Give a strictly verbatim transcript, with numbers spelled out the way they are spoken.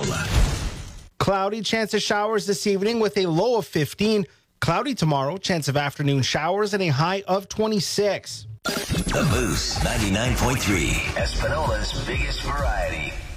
Espanola. Cloudy, chance of showers this evening with a low of fifteen. Cloudy tomorrow, chance of afternoon showers and a high of twenty-six. The Moose ninety-nine point three, Espanola's biggest variety.